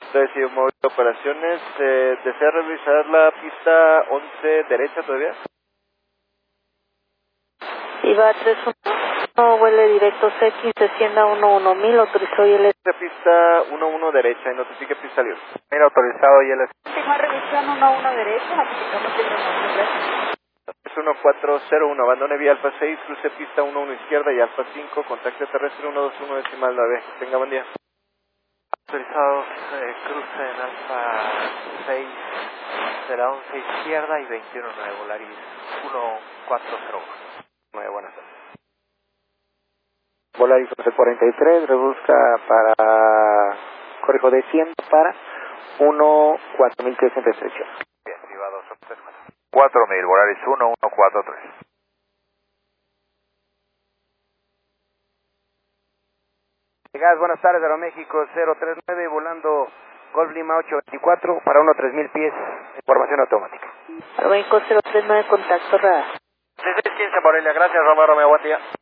Recibo móvil de operaciones. ¿Desea revisar la pista 11 derecha todavía? Iba a 31, vuele directo CX, descienda 11000, autorizó ILS. Pista 11 derecha y notifique pista libre. Mira, autorizado ILS. Última revisión 11 derecha, notificamos el remoto. Es 1401, abandone vía Alfa 6, cruce pista 11 izquierda y Alfa 5, contacto terrestre 121 decimal 9. Tenga buen día. Autorizados, cruce en Alfa 6, será 11 izquierda y 21-9, Volaris 1401. Muy buenas tardes. Volaris 1143, reduzca para, corrijo de 100 para 14333. Bien, privado, 34. 4000, Volaris 1143. Buenas tardes, Aeroméxico 039, volando Golf Lima 824 para 3000 pies, información automática. Aeroméxico 039, contacto radar. 6615 Morelia, gracias Romeo, buen día.